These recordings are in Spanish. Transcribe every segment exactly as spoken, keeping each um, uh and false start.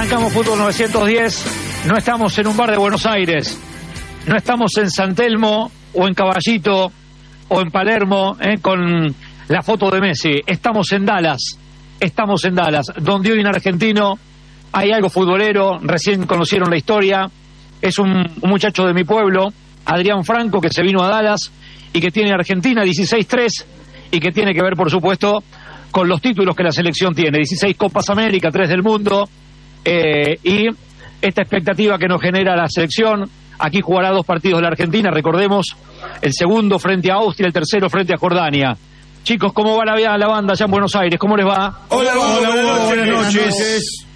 Arrancamos Fútbol novecientos diez. No estamos en un bar de Buenos Aires. No estamos en San Telmo o en Caballito o en Palermo eh, con la foto de Messi. Estamos en Dallas. Estamos en Dallas, donde hoy en argentino hay algo futbolero. Recién conocieron la historia. Es un, un muchacho de mi pueblo, Adrián Franco, que se vino a Dallas y que tiene Argentina dieciséis tres y que tiene que ver, por supuesto, con los títulos que la selección tiene. dieciséis Copas América, tres del mundo, eh, y esta expectativa que nos genera la selección. Aquí jugará dos partidos de la Argentina, recordemos, el segundo frente a Austria, el tercero frente a Jordania. Chicos, ¿cómo va la, la banda allá en Buenos Aires? ¿Cómo les va? Hola, hola, hola, hola, buenas noches.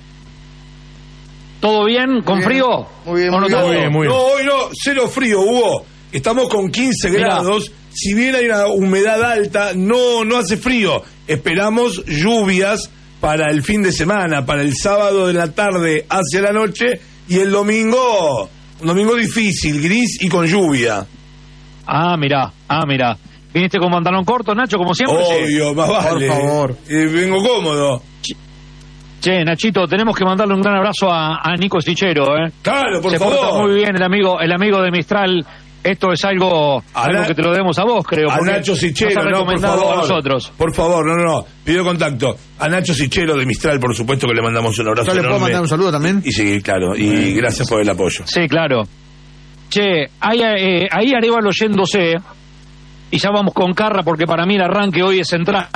¿Todo bien? ¿Con bien. frío? Muy bien, muy muy bien. bien, muy bien. Muy bien. No, hoy no, cero frío, Hugo. Estamos con quince grados. Si bien hay una humedad alta, no, no hace frío. Esperamos lluvias para el fin de semana, para el sábado de la tarde hacia la noche, y el domingo, un domingo difícil, gris y con lluvia. Ah, mirá, ah, mirá. ¿Viniste con pantalón corto, Nacho, como siempre? Obvio, más vale. Por favor. Eh, vengo cómodo. Che, Nachito, tenemos que mandarle un gran abrazo a, a Nico Sichero, ¿eh? Claro, por Se favor. porta muy bien el amigo, el amigo de Mistral. Esto es algo, algo Na- que te lo debemos a vos, creo. A porque Nacho Sichero, nos ha no, por recomendado favor. a nosotros. Por favor, no, no, no. Pido contacto. A Nacho Sichero de Mistral, por supuesto que le mandamos un abrazo ¿Yo le puedo enorme. mandar un saludo también? Y sí, claro. Y gracias por el apoyo. Sí, claro. Che, ahí, eh, ahí Arévalo yéndose, y ya vamos con Carra, porque para mí el arranque hoy es central.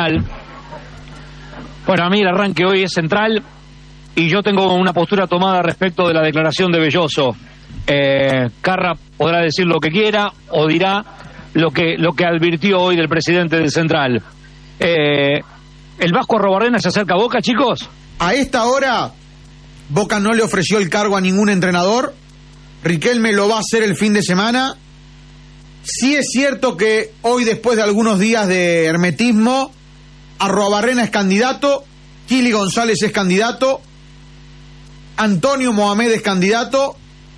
Para mí el arranque hoy es central, y yo tengo una postura tomada respecto de la declaración de Belloso. Eh, Carra podrá decir lo que quiera o dirá lo que lo que advirtió hoy del presidente del Central. Eh, ¿El Vasco Arrobarrena se acerca a Boca, chicos? A esta hora, Boca no le ofreció el cargo a ningún entrenador. Riquelme lo va a hacer el fin de semana. Sí es cierto que hoy, después de algunos días de hermetismo, Arrobarrena es candidato, Kili González es candidato, Antonio Mohamed es candidato,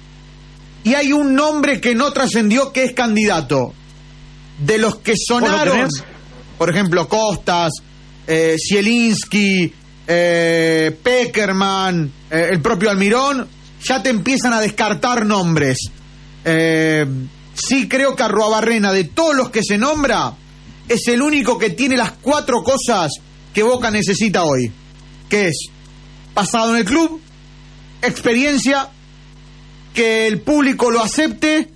y hay un nombre que no trascendió que es candidato. De los que sonaron, tenés? por ejemplo, Costas, eh, Zielinski, eh, Peckerman, eh, el propio Almirón, ya te empiezan a descartar nombres. Eh, sí creo que Arruabarrena, de todos los que se nombra, es el único que tiene las cuatro cosas que Boca necesita hoy, que es pasado en el club, experiencia, que el público lo acepte,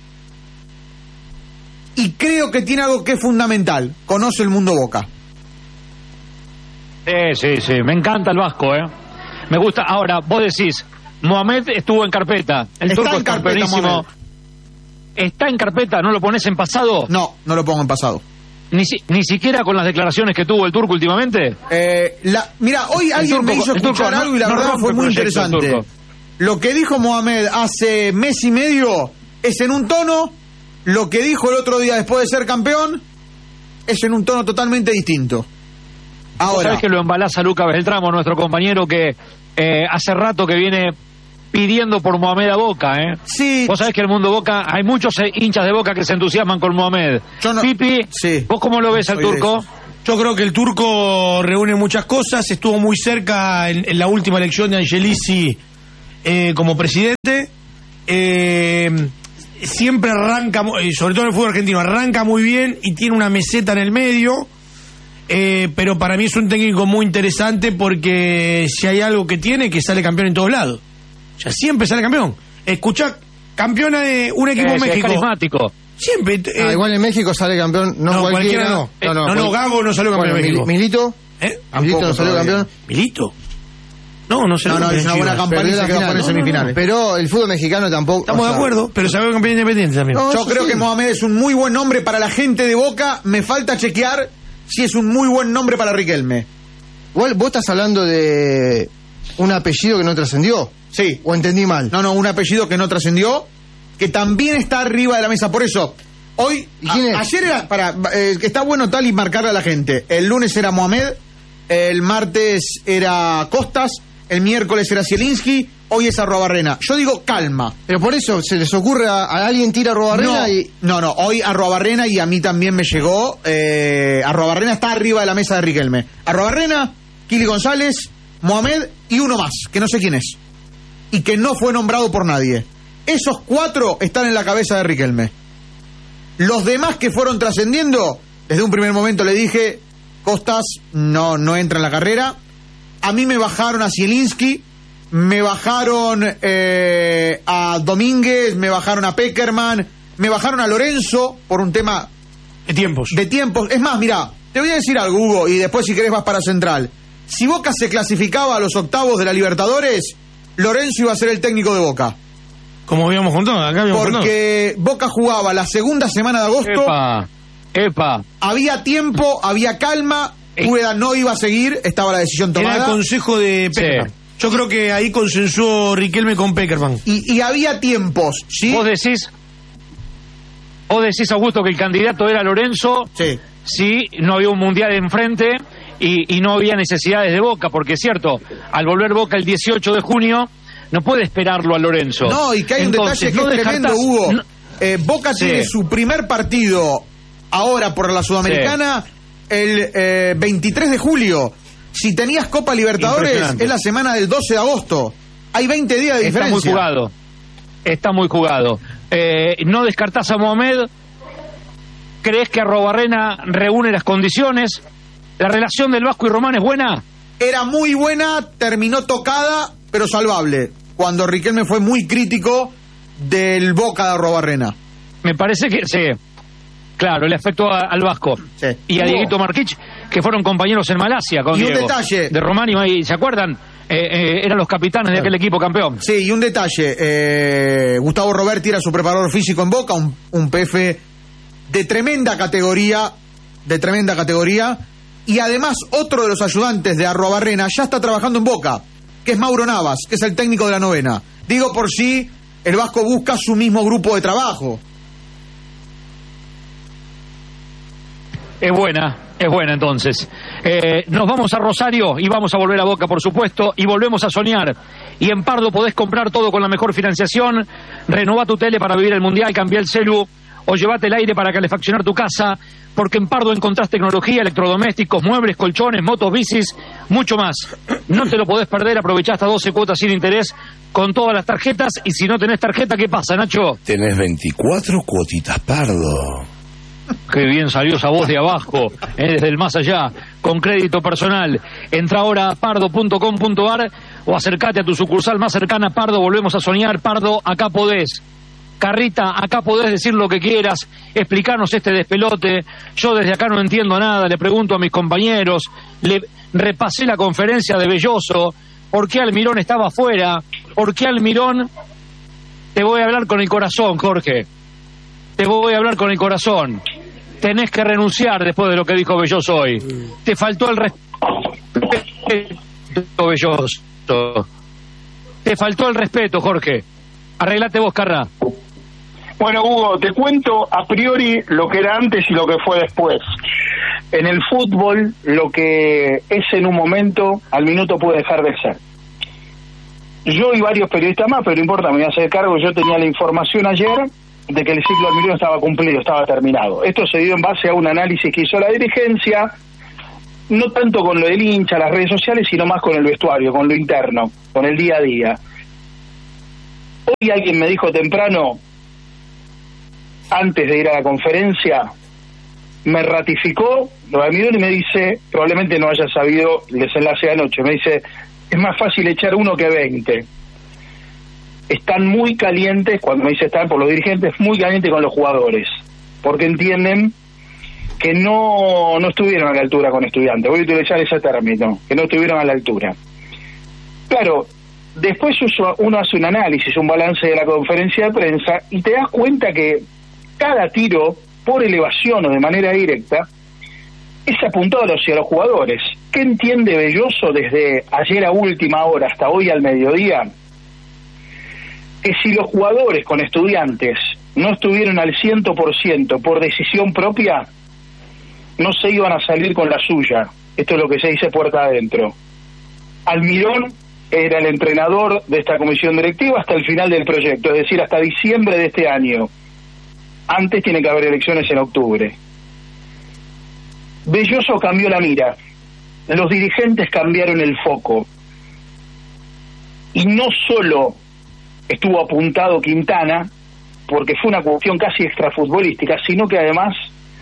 y creo que tiene algo que es fundamental: conoce el mundo Boca. Sí, sí, sí, me encanta el Vasco, ¿eh? Me gusta. Ahora, vos decís, Mohamed estuvo en carpeta, el Está turco en es carpeta, campeonísimo. Mohamed. ¿Está en carpeta? ¿No lo pones en pasado? No, no lo pongo en pasado. Ni, si- ni siquiera con las declaraciones que tuvo el turco últimamente. Eh, la, mira, hoy alguien turco- me hizo el turco escuchar no- algo y la no verdad rompe fue muy proyecto, el interesante. turco. Lo que dijo Mohamed hace mes y medio es en un tono, lo que dijo el otro día después de ser campeón es en un tono totalmente distinto. Vos Ahora, sabés que lo embalaza Lucas Beltramo, nuestro compañero que eh, hace rato que viene pidiendo por Mohamed a Boca, ¿eh? sí, Vos sabés que en el mundo Boca hay muchos eh, hinchas de Boca que se entusiasman con Mohamed. Yo no- Pipi, sí. ¿vos cómo lo ves al Soy de turco? esos. Yo creo que el turco reúne muchas cosas, estuvo muy cerca en, en la última elección de Angelici eh, como presidente, eh, siempre arranca, mu- eh, sobre todo en el fútbol argentino, arranca muy bien y tiene una meseta en el medio, eh, pero para mí es un técnico muy interesante porque si hay algo que tiene, que sale campeón en todos lados. O sea, siempre sale campeón. Escuchá, campeona de un equipo Eh, sí, es México. carismático. Siempre. eh, Ah, igual en México sale campeón, no, No, cualquiera. cualquiera no. Eh, no, no, cual- Gago no salió campeón Bueno, de México. Mil- Milito, ¿Eh? Milito Tampoco no salió todavía. campeón. ¿Milito? No, no salió No, no, campeón es una en buena Chivas. campaña y Perdió se la quedó final. fuera en No, no, semifinales. Pero el fútbol mexicano tampoco. Estamos o de sea, acuerdo, pero salió campeón independiente también. No, Yo eso creo sí. que Mohamed es un muy buen nombre para la gente de Boca. Me falta chequear si es un muy buen nombre para Riquelme. Igual vos estás hablando de un apellido que no trascendió. Sí. ¿O entendí mal? No, no, un apellido que no trascendió, que también está arriba de la mesa. Por eso, hoy, ¿Y quién a- es? ayer era, para, eh, que está bueno tal y marcarle a la gente. El lunes era Mohamed, el martes era Costas, el miércoles era Zielinski, hoy es Arruabarrena. Yo digo calma. Pero por eso se les ocurre a, a alguien tira a Robarrena No, y. no, no, hoy Arruabarrena y a mí también me llegó. Eh, Arruabarrena está arriba de la mesa de Riquelme. Arruabarrena, Kili González, Mohamed y uno más, que no sé quién es. y que no fue nombrado por nadie. Esos cuatro están en la cabeza de Riquelme. Los demás que fueron trascendiendo, desde un primer momento le dije, Costas no, no entra en la carrera. A mí me bajaron a Zielinski, me bajaron eh, a Domínguez, me bajaron a Peckerman, me bajaron a Lorenzo por un tema de tiempos. De tiempos. Es más, mira, te voy a decir algo, Hugo, y después si querés vas para Central. Si Boca se clasificaba a los octavos de la Libertadores, Lorenzo iba a ser el técnico de Boca. Como habíamos contado, acá habíamos contado. Porque Boca jugaba la segunda semana de agosto. Epa, epa. Había tiempo, había calma. Úbeda no iba a seguir, estaba la decisión tomada. Era el consejo de Peckerman. Sí. Yo creo que ahí consensuó Riquelme con Peckerman. Y, y había tiempos, ¿sí? Vos decís, vos decís, Augusto, que el candidato era Lorenzo. Sí. Sí, no había un mundial enfrente y, y no había necesidades de Boca, porque es cierto, al volver Boca el dieciocho de junio, no puede esperarlo a Lorenzo. No, y que hay Entonces, un detalle que no es tremendo, Hugo. No, eh, Boca sí. tiene su primer partido ahora por la Sudamericana sí. el eh, veintitrés de julio. Si tenías Copa Libertadores, es la semana del doce de agosto. Hay veinte días de Está diferencia. Está muy jugado. Está muy jugado. Eh, ¿No descartás a Mohamed? ¿Crees que Arrobarrena reúne las condiciones? ¿La relación del Vasco y Román es buena? Era muy buena, terminó tocada, pero salvable. Cuando Riquelme fue muy crítico del Boca de Arrobarrena. Me parece que sí. Claro, le afectó a, al Vasco. Sí. Y a oh. Dieguito Marquich, que fueron compañeros en Malasia con y Diego. Un detalle. De Román y ¿se acuerdan? Eh, eh, eran los capitanes claro. de aquel equipo campeón. Sí, y un detalle. Eh, Gustavo Roberti era su preparador físico en Boca, un, un P F de tremenda categoría, de tremenda categoría. Y además, otro de los ayudantes de Arrobarrena ya está trabajando en Boca, que es Mauro Navas, que es el técnico de la novena. Digo por si el Vasco busca su mismo grupo de trabajo. Es buena, es buena entonces. Eh, nos vamos a Rosario y vamos a volver a Boca, por supuesto, y volvemos a soñar. Y en Pardo podés comprar todo con la mejor financiación. Renová tu tele para vivir el Mundial, cambiá el celu o llevate el aire para calefaccionar tu casa, porque en Pardo encontrás tecnología, electrodomésticos, muebles, colchones, motos, bicis, mucho más. No te lo podés perder, aprovechá hasta doce cuotas sin interés con todas las tarjetas, y si no tenés tarjeta, ¿qué pasa, Nacho? Tenés veinticuatro cuotitas Pardo. Qué bien salió esa voz de abajo, eh, desde el más allá, con crédito personal. Entra ahora a pardo punto com punto ar o acércate a tu sucursal más cercana. Pardo, volvemos a soñar. Pardo, acá podés. Carrita, acá podés decir lo que quieras, explicarnos este despelote. Yo desde acá no entiendo nada, le pregunto a mis compañeros, le repasé la conferencia de Belloso, ¿por qué Almirón estaba afuera? ¿Por qué Almirón? Te voy a hablar con el corazón, Jorge. Te voy a hablar con el corazón. Tenés que renunciar después de lo que dijo Belloso hoy. Te faltó el respeto, Belloso. Te faltó el respeto, Jorge. Arreglate vos, Carra. Bueno, Hugo, te cuento a priori lo que era antes y lo que fue después. En el fútbol, lo que es en un momento, al minuto puede dejar de ser. Yo y varios periodistas más, pero no importa, me voy a hacer cargo, yo tenía la información ayer de que el ciclo de Almirón estaba cumplido, estaba terminado. Esto se dio en base a un análisis que hizo la dirigencia, no tanto con lo del hincha, las redes sociales, sino más con el vestuario, con lo interno, con el día a día. Hoy alguien me dijo temprano, antes de ir a la conferencia, me ratificó lo de Almirón y me dice, probablemente no haya sabido el desenlace de anoche, me dice, es más fácil echar uno que veinte. Están muy calientes, cuando me dice están por los dirigentes, muy calientes con los jugadores, porque entienden que no, no estuvieron a la altura con Estudiantes. Voy a utilizar ese término, que no estuvieron a la altura. Claro, después uno hace un análisis, un balance de la conferencia de prensa, y te das cuenta que cada tiro, por elevación o de manera directa, es apuntado hacia los jugadores. ¿Qué entiende Belloso desde ayer a última hora hasta hoy al mediodía? Que si los jugadores con Estudiantes no estuvieron al cien por ciento por decisión propia, no se iban a salir con la suya. Esto es lo que se dice puerta adentro. Almirón era el entrenador de esta comisión directiva hasta el final del proyecto, es decir, hasta diciembre de este año. Antes tiene que haber elecciones en octubre. Belloso cambió la mira. Los dirigentes cambiaron el foco. y no solo estuvo apuntado Quintana, porque fue una cuestión casi extrafutbolística, sino que además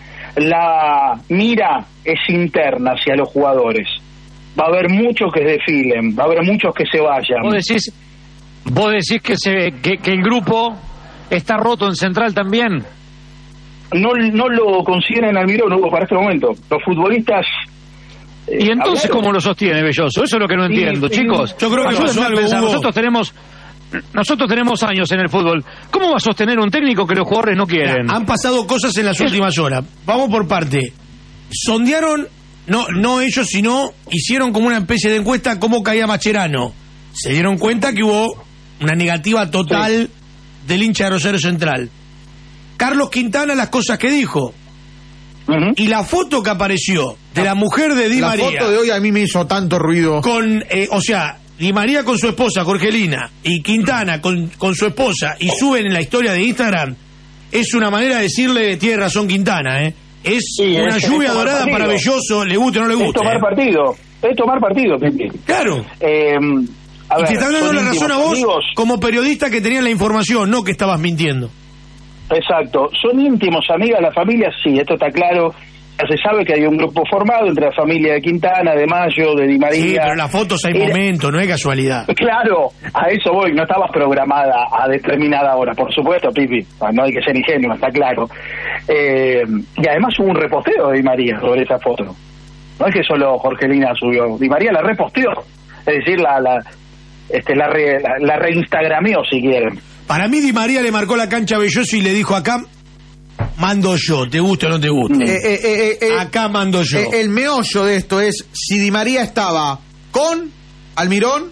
la mira es interna hacia los jugadores. Va a haber muchos que desfilen, va a haber muchos que se vayan. Vos decís, vos decís que, se, que, que el grupo está roto en Central también. No, no lo consideren Almirón, Hugo, para este momento. Los futbolistas... Eh, ¿Y entonces hablaron. cómo lo sostiene Belloso? Eso es lo que no entiendo, Sí, sí. chicos. Yo creo que Ayúdenme pasó a algo, pensar. Hugo. Nosotros tenemos... Nosotros tenemos años en el fútbol. ¿Cómo va a sostener un técnico que los jugadores no quieren? Han pasado cosas en las últimas horas. Vamos por parte. Sondearon, no, no ellos, sino hicieron como una especie de encuesta cómo caía Mascherano. Se dieron cuenta que hubo una negativa total sí. del hincha de Rosario Central. Carlos Quintana, las cosas que dijo. Uh-huh. Y la foto que apareció de la mujer de Di la María. La foto de hoy a mí me hizo tanto ruido. Con, eh, o sea, Di María con su esposa, Jorgelina, y Quintana con, con su esposa, y suben en la historia de Instagram, es una manera de decirle, tiene razón Quintana, ¿eh? Es sí, una es, lluvia es dorada partido. Para Belloso, le guste o no le guste. Es tomar ¿eh? partido, es tomar partido, Pipi. Claro. Eh, a y ver, te está dando la razón a vos amigos. Como periodista que tenías la información, no que estabas mintiendo. Exacto, son íntimos, amigas, la familia, sí, esto está claro. Se sabe que hay un grupo formado entre la familia de Quintana, de Mayo, de Di María. Sí, pero las fotos hay Era... momento, no es casualidad. Claro, a eso voy, no estabas programada a determinada hora, por supuesto, Pipi, no hay que ser ingenuo, está claro. Eh, y además hubo un reposteo de Di María sobre esa foto. No es que solo Jorgelina subió, Di María la reposteó, es decir, la la este la, re, la, la reinstagrameó, si quieren. Para mí Di María le marcó la cancha a Belloso y le dijo acá... Mando yo, te guste o no te guste. Eh, eh, eh, eh, Acá mando yo. Eh, el meollo de esto es si Di María estaba con Almirón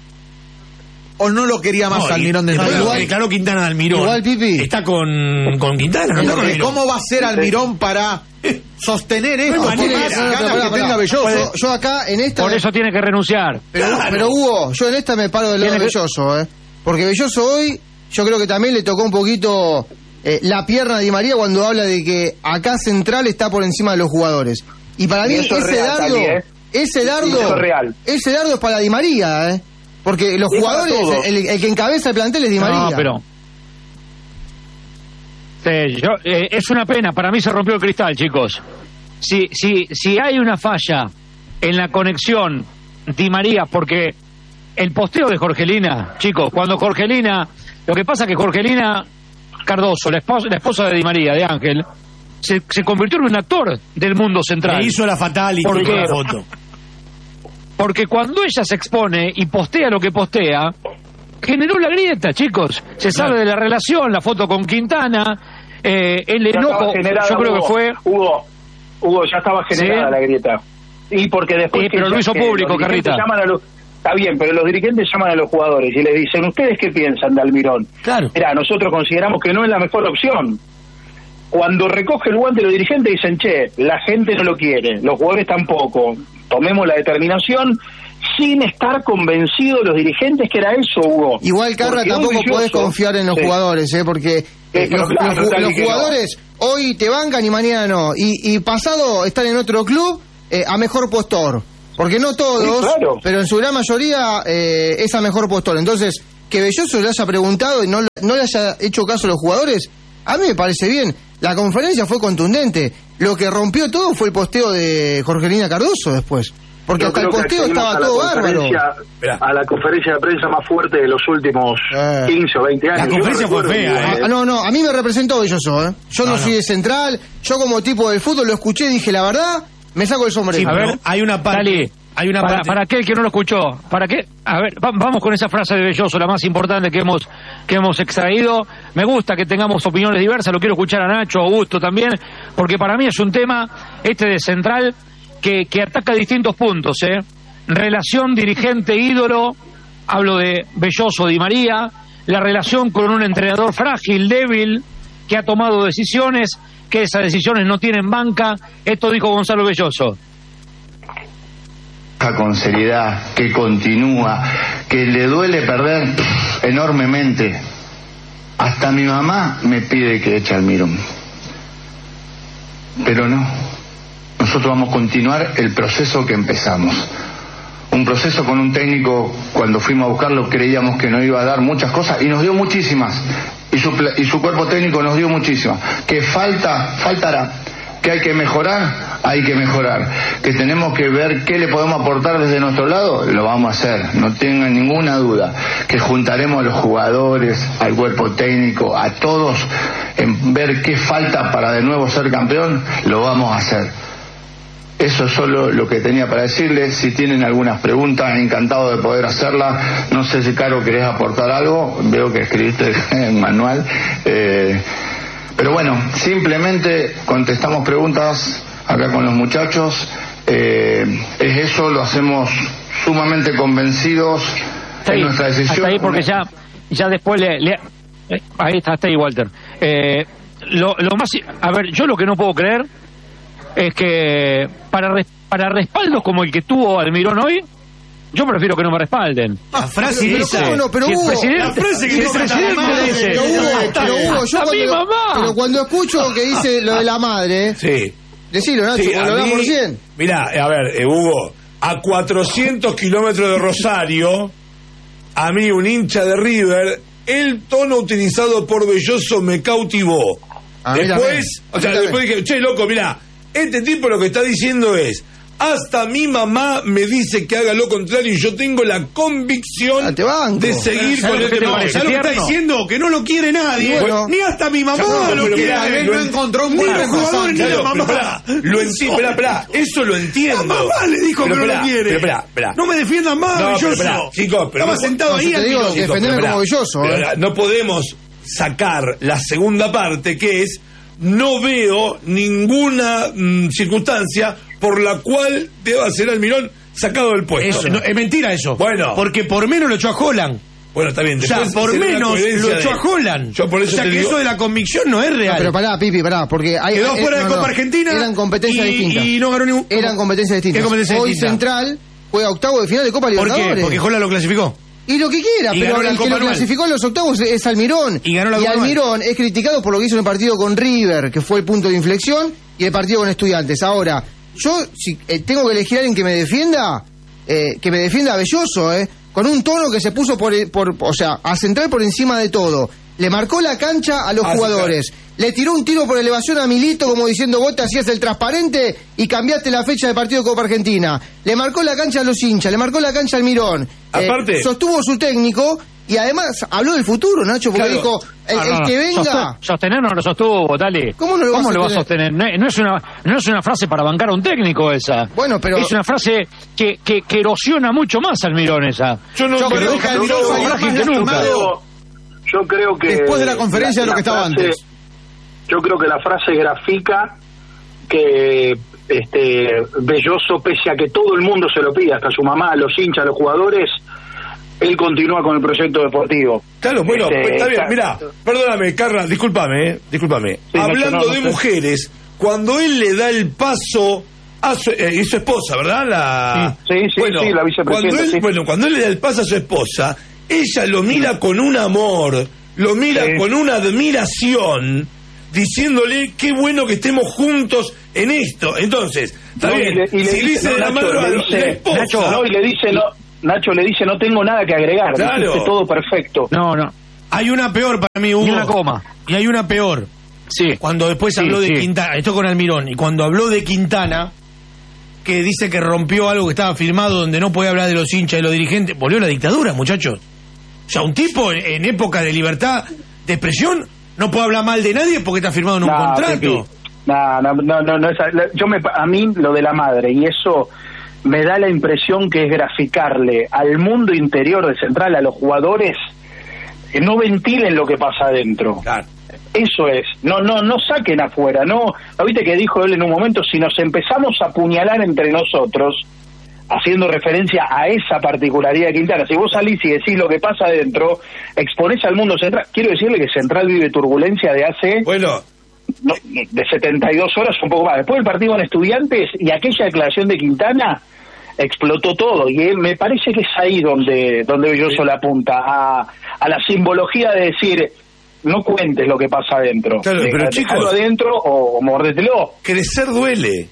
o no lo quería más no, Almirón de no, no, igual, claro, Quintana de Almirón. Igual, Pipi. Está con, con Quintana. No, no, no, ¿cómo va a ser Almirón para sostener esto? No, manera, no, no, no, no, que tenga Belloso. Yo, yo acá en esta... Por eso tiene que renunciar. Pero, claro. pero Hugo, yo en esta me paro del lado de Belloso, ¿eh? Porque Belloso hoy, yo creo que también le tocó un poquito... Eh, la pierna de Di María cuando habla de que acá Central está por encima de los jugadores. Y para mí ese real, dardo, también, ¿eh? ese dardo, real. ese dardo es para Di María, ¿eh? Porque los es jugadores, el, el que encabeza el plantel es Di María. No, pero sí, yo, eh, es una pena. Para mí se rompió el cristal, chicos. Si, si, si hay una falla en la conexión Di María, porque el posteo de Jorgelina, chicos, cuando Jorgelina, lo que pasa es que Jorgelina Cardoso, la esposa, la esposa de Di María, de Ángel, se, se convirtió en un actor del mundo central. Le hizo la fatal y porque, la foto. Porque cuando ella se expone y postea lo que postea, generó la grieta, chicos. Se sabe de la relación, la foto con Quintana, eh, el enojo, yo creo Hugo, que fue... Hugo, Hugo, ya estaba generada ¿sí? la grieta. Y porque después... Eh, pero lo hizo público, Carrita. Está bien, pero los dirigentes llaman a los jugadores y les dicen, ¿ustedes qué piensan de Almirón? Claro. Mira, nosotros consideramos que no es la mejor opción. Cuando recoge el guante los dirigentes dicen, che, la gente no lo quiere, los jugadores tampoco. Tomemos la determinación sin estar convencidos los dirigentes que era eso, Hugo. Igual, Carra, tampoco podés confiar en los sí. jugadores, ¿eh? Porque eh, los, claro, los, los jugadores no. hoy te bancan y mañana no. Y, y pasado están en otro club eh, a mejor postor. Porque no todos, sí, claro. pero en su gran mayoría eh, es a mejor postor. Entonces, que Belloso le haya preguntado y no, no le haya hecho caso a los jugadores, a mí me parece bien. La conferencia fue contundente. Lo que rompió todo fue el posteo de Jorgelina Cardoso después. Porque Yo hasta el posteo estaba todo bárbaro. A la conferencia de prensa más fuerte de los últimos eh. quince o veinte años. La conferencia fue fea. ¿eh? Ah, no, no, a mí me representó Belloso. ¿eh? Yo no, no soy no. de Central. Yo como tipo del fútbol lo escuché y dije, la verdad... Me saco el sombrero. Sí, a ver, hay una parte. Dale, hay una para, parte. ¿Para qué el que no lo escuchó? ¿Para qué? A ver, va, vamos con esa frase de Belloso, la más importante que hemos que hemos extraído. Me gusta que tengamos opiniones diversas, lo quiero escuchar a Nacho, a Augusto también, porque para mí es un tema, este de Central, que, que ataca distintos puntos, ¿eh? Relación dirigente-ídolo, hablo de Belloso, Di María, la relación con un entrenador frágil, débil, que ha tomado decisiones, que esas decisiones no tienen banca. Esto dijo Gonzalo Belloso. Con seriedad, que continúa, que le duele perder enormemente. Hasta mi mamá me pide que eche Almirón. Pero no. Nosotros vamos a continuar el proceso que empezamos. un proceso con un técnico, cuando fuimos a buscarlo creíamos que nos iba a dar muchas cosas y nos dio muchísimas, y su, y su cuerpo técnico nos dio muchísimas. Que falta, faltará, que hay que mejorar, hay que mejorar, que tenemos que ver qué le podemos aportar desde nuestro lado, lo vamos a hacer, no tengan ninguna duda, que juntaremos a los jugadores, al cuerpo técnico, a todos, en ver qué falta para de nuevo ser campeón, lo vamos a hacer. Eso es solo lo que tenía para decirles. Si tienen algunas preguntas, encantado de poder hacerlas. No sé si, Caro, querés aportar algo. Veo que escribiste en manual. Eh, pero bueno, simplemente contestamos preguntas acá con los muchachos. Eh, es eso, lo hacemos sumamente convencidos hasta en ahí, nuestra decisión. Hasta ahí, porque ya, ya después le... le eh, ahí está, hasta ahí, Walter. Eh, lo, lo más... A ver, yo lo que no puedo creer es que para res, para respaldos como el que tuvo Almirón hoy, yo prefiero que no me respalden. La frase pero, esa. Pero, no, pero si Hugo, el presidente, la frase que si el presidente madre, dice, pero Hugo, pero Hugo, yo a mi cuando, mamá. pero cuando escucho que dice lo de la madre, sí, decilo, Nacho, sí, porque lo hablamos recién. Mirá, a ver, eh, Hugo, a cuatrocientos kilómetros de Rosario, a mí, un hincha de River, el tono utilizado por Belloso me cautivó. A Después, o sea, después dije, che, loco, mirá, este tipo lo que está diciendo es, hasta mi mamá me dice que haga lo contrario y yo tengo la convicción de seguir con este tema. ¿Sabes lo que está diciendo? Que no lo quiere nadie. Bueno, ni hasta mi mamá no, lo quiere. Mira, él no encontró un ni buen los jugadores ni la mamá. Lo entiendo, espera, espera, eso lo entiendo. La mamá le dijo pero que no espera, lo quiere. Pero espera, espera. No me defiendan más, no, Belloso. Espera, chicos, pero estaba no, sentado no, ahí te digo, al defenderme pero, como Belloso. pero, ¿eh? No podemos sacar la segunda parte, que es, no veo ninguna mmm, circunstancia por la cual deba ser Almirón sacado del puesto. Eso, no, es mentira eso. Bueno. Porque por menos lo echó a Holland. Bueno, está bien. O sea, por será menos una coherencia lo echó de- a Holland. Yo por eso o sea te que digo- eso de la convicción no es real. No, pero pará, Pipi, pará, porque hay, Quedó eh, fuera no, de Copa no, Argentina. Eran competencias y, distintas. Y no ganó ningún. Eran competencias distintas. ¿Qué competencia Hoy distinta? Central juega octavo de final de Copa ¿Por Libertadores. qué? Porque Holland lo clasificó. Y lo que quiera, Y pero ganó la el que Copa lo Anual. clasificó en los octavos es Almirón. Y ganó la Copa Almirón es criticado por lo que hizo en el partido con River, que fue el punto de inflexión, y el partido con Estudiantes. Ahora, yo si eh, tengo que elegir a alguien que me defienda, eh, que me defienda a Belloso, eh, con un tono que se puso por, por, o sea, a Central por encima de todo. Le marcó la cancha a los Ah, jugadores. sí, Le tiró un tiro por elevación a Milito, como diciendo, vos te hacías el transparente y cambiaste la fecha del partido de Copa Argentina. Le marcó la cancha a los hinchas, le marcó la cancha al Mirón. Aparte- Eh, sostuvo su técnico y además habló del futuro, Nacho, porque Claro. dijo, el, Ah, el no, no. que venga... Sosten- sostener no lo sostuvo, dale. ¿Cómo no lo vas a va a sostener? No, no es una, no es una frase para bancar a un técnico esa. Bueno, pero- Es una frase que, que, que erosiona mucho más al Mirón esa. Yo no Yo pero creo que deja- Almirón yo- salió frágil más que nunca. lastimado Yo creo que... después de la conferencia de lo que estaba frase- antes. Yo creo que la frase grafica que este Belloso, pese a que todo el mundo se lo pide, hasta su mamá, los hinchas, los jugadores, él continúa con el proyecto deportivo. Claro, bueno, Este, pues está bien, está- mirá, perdóname, Carla, discúlpame, eh, discúlpame. Sí, Hablando no, no, de no sé. mujeres, cuando él le da el paso a su, eh, y su esposa, ¿verdad? La... Sí, sí, sí, la vicepresidenta, Cuando él, sí. Bueno, cuando él le da el paso a su esposa, ella lo mira con un amor, lo mira Sí. con una admiración, diciéndole qué bueno que estemos juntos en esto. Entonces, está No, y bien, le- y le si le dice, dice no, de la Nacho, mano a le la dice- esposa, Nacho, no, y le dice, no, Nacho le dice, no tengo nada que agregar, Claro. dijiste todo perfecto. No, no. Hay una peor para mí, Hugo. Ni una coma. Y hay una peor. Sí. Cuando después Sí, habló de sí. Quintana, esto con Almirón, y cuando habló de Quintana, que dice que rompió algo que estaba firmado donde no podía hablar de los hinchas, de los dirigentes, volvió la dictadura, muchachos. O sea, un tipo en, en época de libertad de expresión no puede hablar mal de nadie porque está firmado en un No, contrato. Pipi. No, no, no, no, no, esa- la- yo me, a mí lo de la madre, y eso me da la impresión que es graficarle al mundo interior de Central, a los jugadores, que no ventilen lo que pasa adentro. Claro. Eso es, no, no, no saquen afuera, no, ¿viste que dijo él en un momento? Si nos empezamos a apuñalar entre nosotros, haciendo referencia a esa particularidad de Quintana, si vos salís y decís lo que pasa adentro, exponés al mundo Central. Quiero decirle que Central vive turbulencia de hace Bueno, no, de setenta y dos horas, un poco más. Después del partido con Estudiantes y aquella declaración de Quintana, explotó todo. Y él, me parece que es ahí donde donde Belloso le apunta, a, a la simbología de decir, no cuentes lo que pasa adentro. Claro, pero Dejalo chicos- adentro o, o mordételo. crecer duele.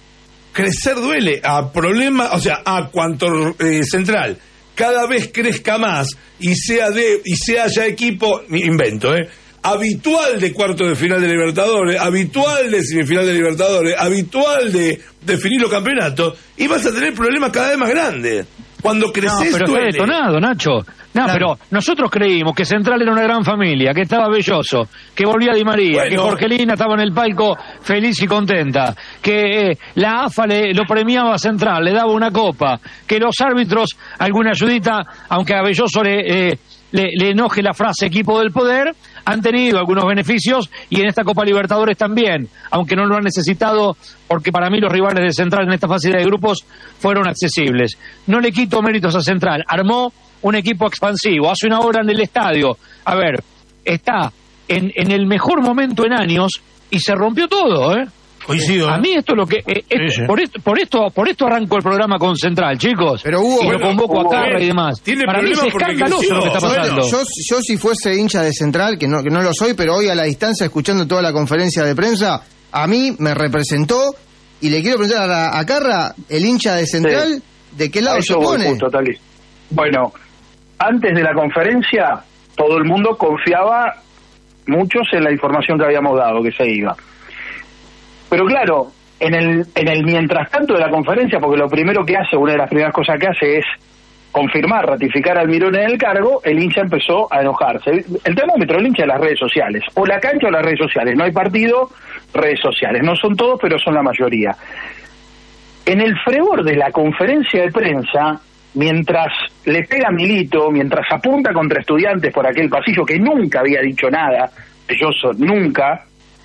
crecer duele, a problema, o sea, a cuanto eh, Central cada vez crezca más y sea de y sea ya equipo, invento, eh, habitual de cuarto de final de Libertadores, habitual de semifinal de Libertadores, habitual de definir los campeonatos, y vas a tener problemas cada vez más grandes. Cuando creces, no, pero duele. está detonado, Nacho. No, claro. Pero nosotros creímos que Central era una gran familia, que estaba Belloso, que volvía Di María, bueno, que Jorgelina estaba en el palco feliz y contenta, que eh, la A F A le, lo premiaba a Central, le daba una copa, que los árbitros, alguna ayudita, aunque a Belloso le, eh, le, le enoje la frase equipo del poder, han tenido algunos beneficios y en esta Copa Libertadores también, aunque no lo han necesitado, porque para mí los rivales de Central en esta fase de grupos fueron accesibles. No le quito méritos a Central, armó un equipo expansivo, hace una obra en el estadio, a ver, está en, en el mejor momento en años y se rompió todo, ¿eh? Coincido. A mí esto es lo que eh, esto, sí, sí. Por esto por esto por esto arranco el programa con Central, chicos. Pero Hugo, y lo bueno, convoco Hugo, a Carra y demás. Para mí es escandaloso lo que está pasando. Bueno, yo, yo si fuese hincha de Central, que no que no lo soy, pero hoy a la distancia escuchando toda la conferencia de prensa, a mí me representó y le quiero preguntar a, a Carra, el hincha de Central, sí. ¿De qué lado se pone? Justo, bueno, antes de la conferencia todo el mundo confiaba muchos en la información que habíamos dado, que se iba. Pero claro, en el en el mientras tanto de la conferencia, porque lo primero que hace, una de las primeras cosas que hace es confirmar, ratificar a Almirón en el cargo, el hincha empezó a enojarse. El termómetro del hincha de las redes sociales, o la cancha o las redes sociales, no hay partido, redes sociales, no son todos, pero son la mayoría. En el fragor de la conferencia de prensa, mientras le pega a Milito, mientras apunta contra Estudiantes por aquel pasillo que nunca había dicho nada, Belloso nunca,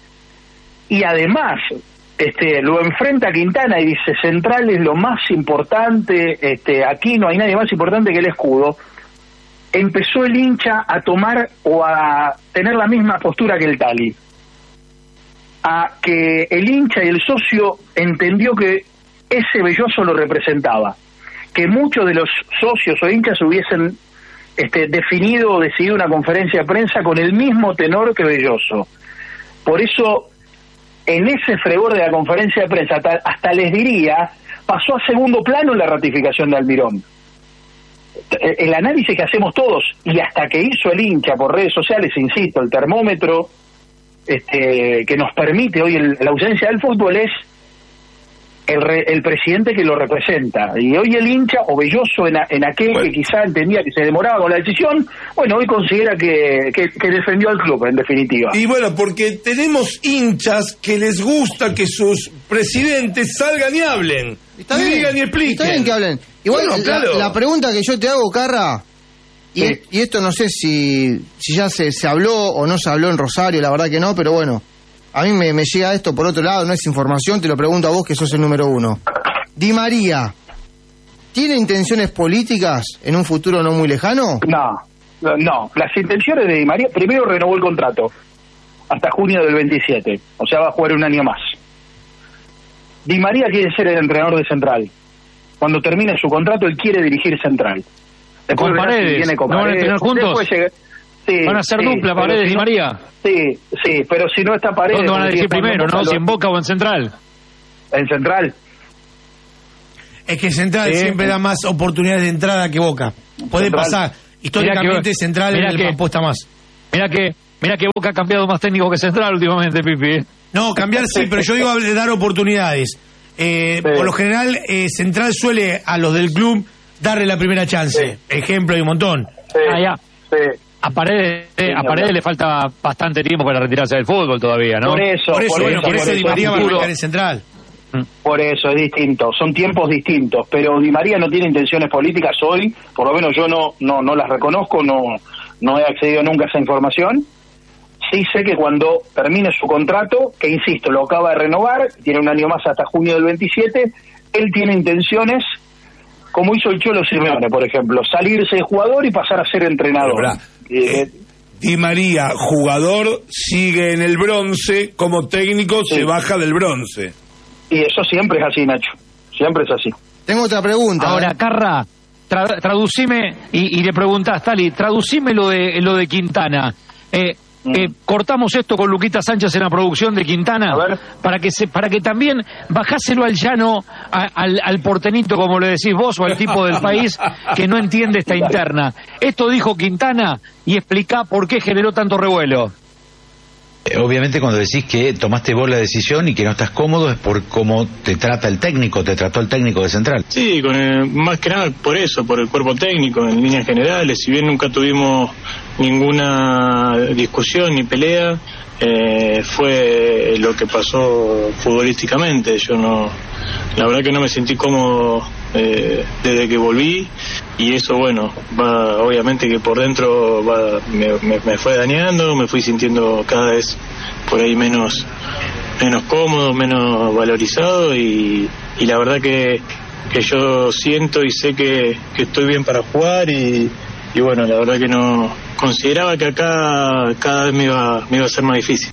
y además este lo enfrenta a Quintana y dice Central es lo más importante, este aquí no hay nadie más importante que el escudo, empezó el hincha a tomar o a tener la misma postura que el Tali, a que el hincha y el socio entendió que ese Belloso lo representaba, que muchos de los socios o hinchas hubiesen este definido o decidido una conferencia de prensa con el mismo tenor que Belloso. Por eso en ese fregor de la conferencia de prensa, hasta, hasta les diría, pasó a segundo plano la ratificación de Almirón. El análisis que hacemos todos, y hasta que hizo el hincha por redes sociales, insisto, el termómetro este, que nos permite hoy el, la ausencia del fútbol es el, re, el presidente que lo representa. Y hoy el hincha, o Belloso en, a, en aquel bueno. que quizá entendía que se demoraba con la decisión, bueno, hoy considera que, que, que defendió al club, en definitiva. Y bueno, porque tenemos hinchas que les gusta que sus presidentes salgan y hablen, está y bien, digan y expliquen. Está bien que hablen. Igual, bueno, claro. la, la pregunta que yo te hago, Carra, y, sí. y esto no sé si, si ya se, se habló o no se habló en Rosario, la verdad que no, pero bueno, a mí me, me llega esto por otro lado, no es información, te lo pregunto a vos que sos el número uno. Di María, ¿tiene intenciones políticas en un futuro no muy lejano? No, no. Las intenciones de Di María, primero renovó el contrato hasta junio del veintisiete, o sea, va a jugar un año más. Di María quiere ser el entrenador de Central. Cuando termine su contrato, él quiere dirigir Central. Después con Paredes, si viene con ¿no Paredes, van a tener juntos? Llega, sí, ¿van a ser sí, dupla Paredes y si no, María? Sí, sí, pero si no está Paredes... ¿Dónde van a dirigir primero, no? ¿Si en Boca o en Central? En Central. Es que Central sí, siempre sí. da más oportunidades de entrada que Boca. Puede Central. pasar. Históricamente que, Central es el que apuesta más. Mira que, mira que Boca ha cambiado más técnico que Central últimamente, Pipi. No, cambiar sí, pero yo digo de dar oportunidades. Eh, sí. Por lo general, eh, Central suele a los del club darle la primera chance. Sí. Ejemplo hay un montón. Sí. Ah, ya. Sí. A Paredes, eh, a Paredes le falta bastante tiempo para retirarse del fútbol todavía, ¿no? Por eso, por eso, por bueno, eso, por eso Di María va a arrancar en Central. Por eso es distinto, son tiempos distintos, pero Di María no tiene intenciones políticas hoy, por lo menos yo no no no las reconozco, no no he accedido nunca a esa información. Sí sé que cuando termine su contrato, que insisto, lo acaba de renovar, tiene un año más hasta junio del veintisiete, él tiene intenciones, como hizo el Cholo Simeone, por ejemplo, salirse de jugador y pasar a ser entrenador. Eh, eh, Di María, jugador, sigue en el bronce, como técnico sí. se baja del bronce. Y eso siempre es así, Nacho, siempre es así. Tengo otra pregunta. Ahora, ¿eh? Carra, tra traducime, y, y le preguntás, Tali, traducime lo de, lo de Quintana. Eh, Eh, cortamos esto con Luquita Sánchez en la producción de Quintana para que se, para que también bajáselo al llano a, al, al portenito, como le decís vos, o al tipo del país que no entiende esta interna. Esto dijo Quintana y explica por qué generó tanto revuelo. Obviamente cuando decís que tomaste vos la decisión y que no estás cómodo es por cómo te trata el técnico, te trató el técnico de Central. Sí, con el, más que nada por eso, por el cuerpo técnico en líneas generales. Si bien nunca tuvimos ninguna discusión ni pelea, eh, fue lo que pasó futbolísticamente. Yo no, la verdad que no me sentí cómodo eh, desde que volví, y eso, bueno, va, obviamente que por dentro va, me, me, me fue dañando, me fui sintiendo cada vez por ahí menos menos cómodo, menos valorizado, y, y la verdad que, que yo siento y sé que, que estoy bien para jugar, y, y bueno, la verdad que no consideraba que acá cada vez me iba, me iba a ser más difícil.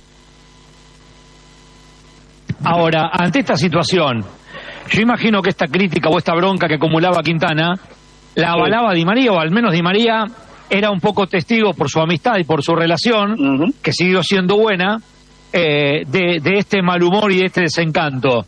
Ahora, ante esta situación, yo imagino que esta crítica o esta bronca que acumulaba Quintana la avalaba Di María, o al menos Di María era un poco testigo por su amistad y por su relación, uh-huh. que siguió siendo buena, eh, de, de este mal humor y de este desencanto.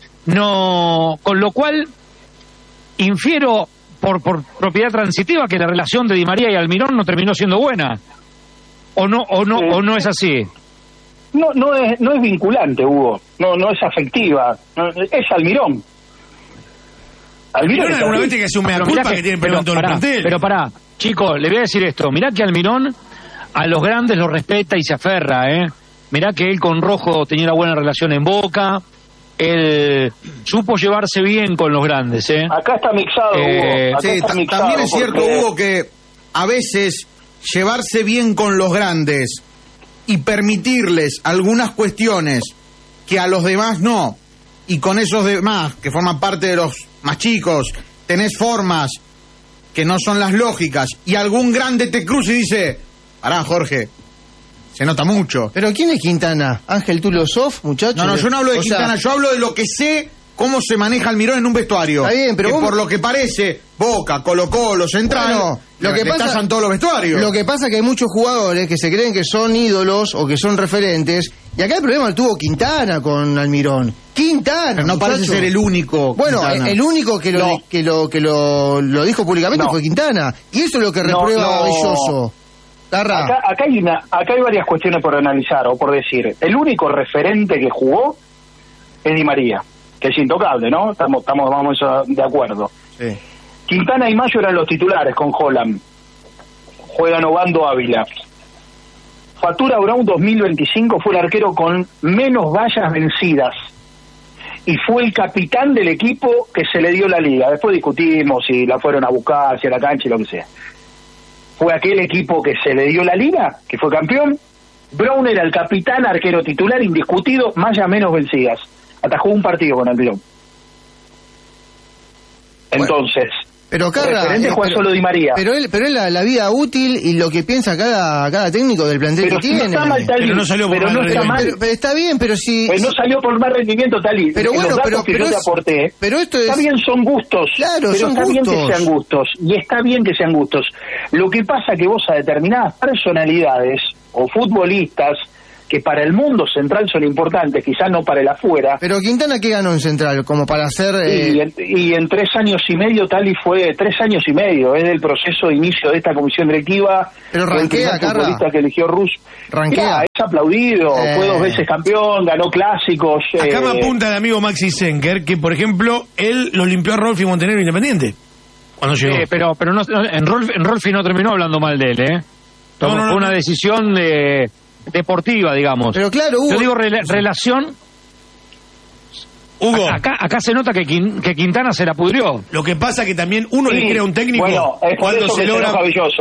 No, con lo cual infiero por, por propiedad transitiva que la relación de Di María y Almirón no terminó siendo buena, o no, o no, eh, o no es así. No, no es, no es vinculante, Hugo. No, no es afectiva. No, es Almirón. Almirón alguna vez tiene que hacer un mea culpa que, que tiene pelo en todo el plantel. Pero pará, chicos, le voy a decir esto. Mirá que Almirón a los grandes los respeta y se aferra, ¿eh? Mirá que él con Rojo tenía una buena relación en Boca. Él supo llevarse bien con los grandes, ¿eh? Acá está mixado, eh, Hugo. Acá sí, está mixado también es cierto, porque... Hugo, que a veces llevarse bien con los grandes y permitirles algunas cuestiones que a los demás no, y con esos demás que forman parte de los más chicos tenés formas que no son las lógicas, y algún grande te cruza y dice: pará, Jorge, se nota mucho. ¿Pero quién es Quintana? ¿Ángel Tulosov, muchacho? No, no, yo no hablo de o Quintana, sea... yo hablo de lo que sé, cómo se maneja Almirón en un vestuario. Está bien, pero que vos... por lo que parece, Boca, Colo Colo, Central, bueno, lo que le pasa, tallan todos los vestuarios. Lo que pasa es que hay muchos jugadores que se creen que son ídolos o que son referentes, y acá el problema lo tuvo Quintana con Almirón. Quintana, pero no muchacho. parece ser el único. Bueno, Quintana. el único que lo no. que lo que lo, lo dijo públicamente no. fue Quintana, y eso es lo que reprueba no, no. Belloso. Acá, acá hay una, acá hay varias cuestiones por analizar o por decir. El único referente que jugó es Di María, que es intocable, ¿no? Estamos, estamos vamos de acuerdo. Sí. Quintana y Mayo eran los titulares con Holland. Juegan Obando Ávila. Fatura Brown dos mil veinticinco fue el arquero con menos vallas vencidas y fue el capitán del equipo que se le dio la liga. Después discutimos si la fueron a buscar, si a la cancha y lo que sea. Fue aquel equipo que se le dio la liga, que fue campeón. Brown era el capitán, arquero titular, indiscutido, mallas menos vencidas. Atajó un partido con Almirón. Entonces, pero Carra, referente eh, juega pero, solo Di María. Pero él, pero es la, la vida útil y lo que piensa cada, cada técnico del plantel pero que si tiene. No está mal, Tali, pero no salió por pero mal no está mal. Pero, pero está bien, pero si... Pero no salió por más rendimiento, Tali. Pero bueno, Los datos pero, que pero yo es, te aporté, pero esto es... está bien, son gustos. Claro, pero son está gustos. bien que sean gustos. Y está bien que sean gustos. Lo que pasa que vos a determinadas personalidades o futbolistas que para el mundo central son importantes, quizás no para el afuera. Pero Quintana, ¿qué ganó en Central? Como para hacer... Eh... Y, en, y en tres años y medio, Tali, fue tres años y medio, es del proceso de inicio de esta comisión directiva. Pero ranquea, Carra. El futbolista que eligió Rus. Ranquea. Mirá, es aplaudido, eh... fue dos veces campeón, ganó clásicos. Acá eh... me apunta el amigo Maxi Senker, que por ejemplo, él lo limpió a Rolfi Montenegro Independiente. Cuando llegó. Sí, pero, pero no, en, Rolfi, en Rolfi no terminó hablando mal de él, ¿eh? No, no, no, fue una no. decisión de... deportiva, digamos. Pero claro, Hugo, yo digo re relación. Hugo, acá, acá se nota que, Quin que Quintana se la pudrió. Lo que pasa que también uno sí, le crea un técnico bueno, es cuando se logra